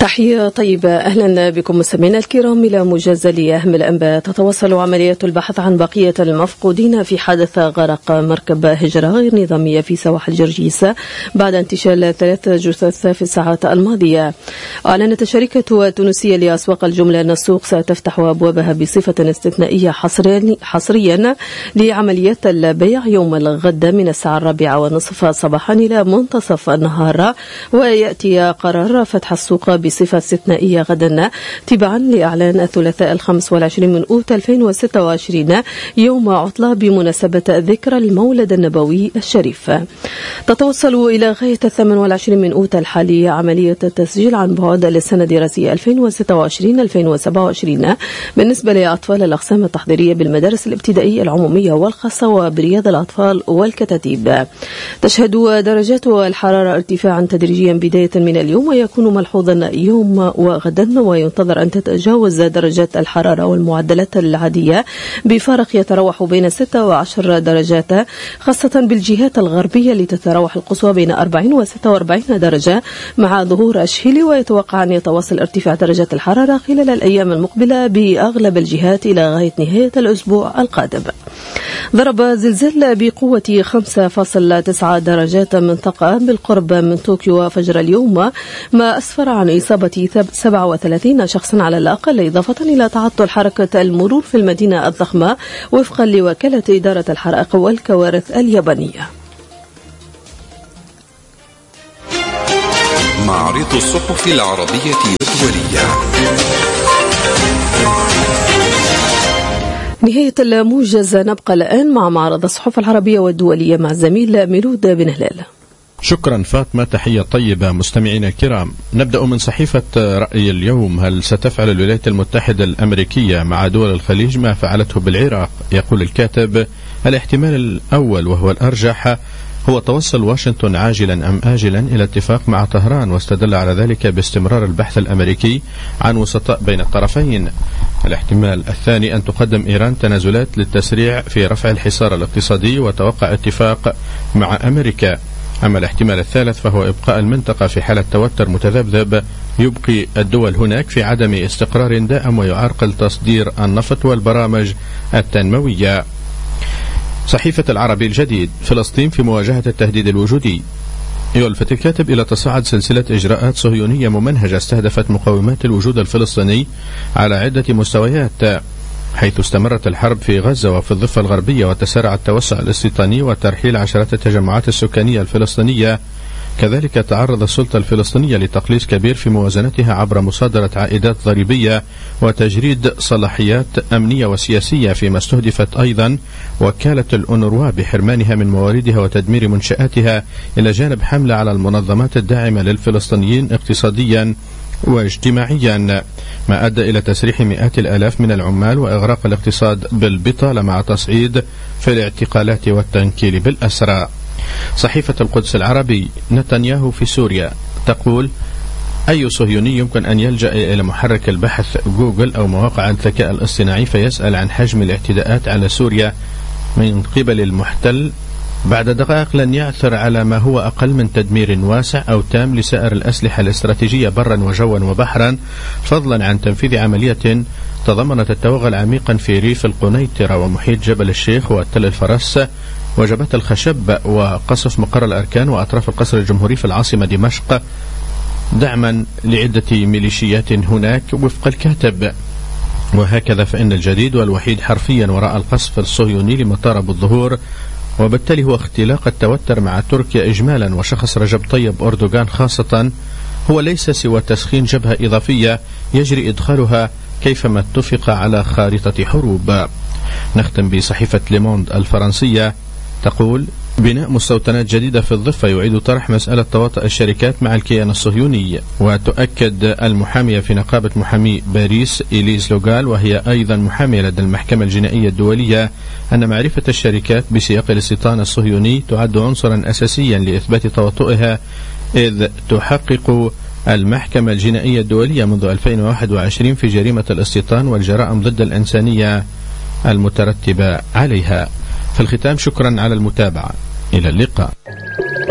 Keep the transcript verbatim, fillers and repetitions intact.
تحية طيبة، أهلا بكم مستمعينا الكرام إلى موجز لأهم الأنباء. تتواصل عملية البحث عن بقية المفقودين في حادث غرق مركب هجرة غير نظامية في سواحل جرجيس بعد انتشال ثلاث جثث في الساعات الماضية. أعلنت الشركة التونسية لأسواق الجملة أن السوق ستفتح أبوابها بصفة استثنائية حصريا, حصريا لعمليات البيع يوم الغد من الساعة الرابعة والنصف صباحا إلى منتصف النهار، ويأتي قرار فتح السوق بصفة استثنائية غدا تبعا لإعلان الثلاثاء الخامس والعشرين من أوت ألفين وستة وعشرين يوم عطلة بمناسبة ذكرى المولد النبوي الشريف. تتوصل إلى غاية الثامن والعشرين من أوت الحالي عملية التسجيل عن بعد للسنة الدراسية ألفين وستة وعشرين ألفين وسبعة وعشرين بالنسبة لأطفال الأقسام التحضيرية بالمدارس الابتدائية العمومية والخاصة وبرياض الأطفال والكتاتيب. تشهد درجات الحرارة ارتفاعا تدريجيا بداية من اليوم، ويكون ملحوظا يوم وغدا، وينتظر أن تتجاوز درجات الحرارة والمعدلات العادية بفارق يتراوح بين ستة وعشر درجات خاصة بالجهات الغربية، لتتراوح القصوى بين أربعين وستة وأربعين درجة مع ظهور الشهل. ويتوقع أن يتواصل ارتفاع درجات الحرارة خلال الأيام المقبلة بأغلب الجهات إلى غاية نهاية الأسبوع القادم. ضرب زلزال بقوة خمسة فاصلة تسعة درجات منطقة بالقرب من طوكيو فجر اليوم، ما أسفر عن إصابة سبعة وثلاثين شخصا على الأقل، إضافة إلى تعطل حركة المرور في المدينة الضخمة وفقا لوكالة إدارة الحرائق والكوارث اليابانية. معرض الصحف العربية والدولية. نهاية الموجز، نبقى الآن مع معرض الصحف العربية والدولية مع الزميل ميلود بن هلال. شكرا فاطمة، تحية طيبة مستمعينا الكرام. نبدأ من صحيفة رأي اليوم. هل ستفعل الولايات المتحدة الأمريكية مع دول الخليج ما فعلته بالعراق؟ يقول الكاتب: الاحتمال الأول وهو الأرجح هو توصل واشنطن عاجلا أم آجلا إلى اتفاق مع طهران، واستدل على ذلك باستمرار البحث الأمريكي عن وسطاء بين الطرفين. الاحتمال الثاني أن تقدم إيران تنازلات للتسريع في رفع الحصار الاقتصادي وتوقع اتفاق مع أمريكا. أما الاحتمال الثالث فهو إبقاء المنطقة في حالة توتر متذبذب يبقي الدول هناك في عدم استقرار دائم ويعرقل تصدير النفط والبرامج التنموية. صحيفة العربي الجديد. فلسطين في مواجهة التهديد الوجودي. يلفت الكاتب إلى تصاعد سلسلة إجراءات صهيونية ممنهجة استهدفت مقومات الوجود الفلسطيني على عدة مستويات، حيث استمرت الحرب في غزة وفي الضفة الغربية، وتسارع التوسع الاستيطاني وترحيل عشرات التجمعات السكانية الفلسطينية. كذلك تعرض السلطة الفلسطينية لتقليص كبير في موازنتها عبر مصادرة عائدات ضريبية وتجريد صلاحيات أمنية وسياسية، فيما استهدفت أيضا وكالة الأونروا بحرمانها من مواردها وتدمير منشآتها، إلى جانب حملة على المنظمات الداعمة للفلسطينيين اقتصاديا واجتماعيا، ما أدى إلى تسريح مئات الآلاف من العمال وإغراق الاقتصاد بالبطالة مع تصعيد في الاعتقالات والتنكيل بالأسرى. صحيفة القدس العربي. نتنياهو في سوريا. تقول: أي صهيوني يمكن أن يلجأ إلى محرك البحث جوجل أو مواقع الذكاء الاصطناعي فيسأل عن حجم الاعتداءات على سوريا من قبل المحتل، بعد دقائق لن يعثر على ما هو أقل من تدمير واسع أو تام لسائر الأسلحة الاستراتيجية برا وجوا وبحرا، فضلا عن تنفيذ عملية تضمنت التوغل عميقا في ريف القنيطرة ومحيط جبل الشيخ وتل الفرس وجبات الخشب وقصف مقر الأركان وأطراف القصر الجمهوري في العاصمة دمشق، دعما لعدة ميليشيات هناك وفق الكاتب. وهكذا فإن الجديد والوحيد حرفيا وراء القصف الصهيوني لمطار أبو الظهور، وبالتالي هو اختلاق التوتر مع تركيا إجمالا وشخص رجب طيب أردوغان خاصة، هو ليس سوى تسخين جبهة إضافية يجري إدخالها كيفما اتفق على خارطة حروب. نختم بصحيفة ليموند الفرنسية. تقول: بناء مستوطنات جديدة في الضفة يعيد طرح مسألة تواطؤ الشركات مع الكيان الصهيوني. وتؤكد المحامية في نقابة محامي باريس إليز لوغال، وهي أيضا محامية لدى المحكمة الجنائية الدولية، أن معرفة الشركات بسياق الاستيطان الصهيوني تعد عنصرا أساسيا لإثبات تواطؤها، إذ تحقق المحكمة الجنائية الدولية منذ ألفين وواحد وعشرين في جريمة الاستيطان والجرائم ضد الإنسانية المترتبة عليها. في الختام، شكرا على المتابعة، إلى اللقاء.